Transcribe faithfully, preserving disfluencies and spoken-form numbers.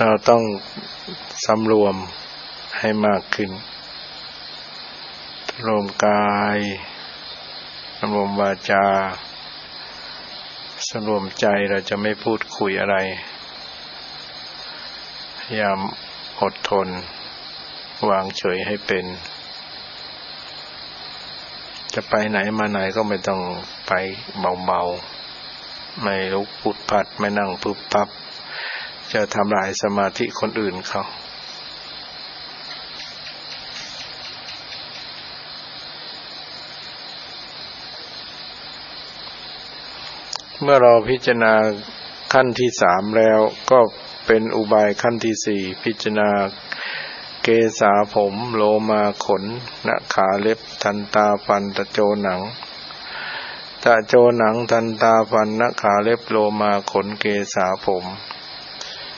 เราต้องสำรวมให้มากขึ้นสำรวมกายสำรวมวาจาสำรวมใจเราจะไม่พูดคุยอะไรพยายามอดทนวางเฉยให้เป็นจะไปไหนมาไหนก็ไม่ต้องไปเบาๆไม่ลุกพุดพัดไม่นั่งปุ๊บปั๊บจะทำลายสมาธิคนอื่นเขาเมื่อเราพิจารณาขั้นที่สามแล้วก็เป็นอุบายขั้นที่สี่พิจารณาเกสาผมโลมาขนหน้าขาเล็บทันตาฟันตะโจหนังตะโจหนังทันตาฟันหน้าขาเล็บโลมาขนเกสาผม